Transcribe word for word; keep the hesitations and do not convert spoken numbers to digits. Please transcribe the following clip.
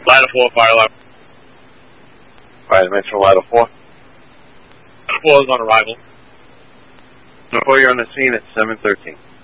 Ladder four, fire alarm. Fire dimensional ladder four. Ladder four is on arrival. Before you're on the scene at seven thirteen.